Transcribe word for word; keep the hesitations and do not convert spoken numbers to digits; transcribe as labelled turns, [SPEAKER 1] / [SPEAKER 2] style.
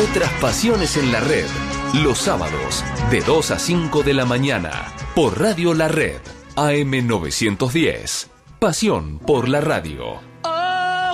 [SPEAKER 1] Otras pasiones en la red. Los sábados, de dos a cinco de la mañana. Por Radio La Red. A M novecientos diez. Pasión por la radio.